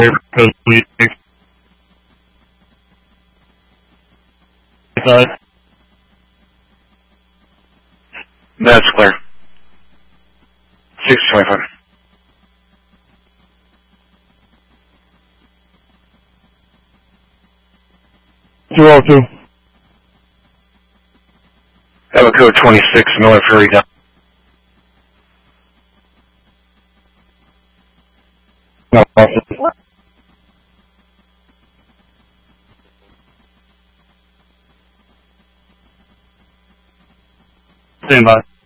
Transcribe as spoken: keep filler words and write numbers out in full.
That's clear. six twenty-five. two oh two. Have a code twenty-six, Miller Fury down. No, Stand by.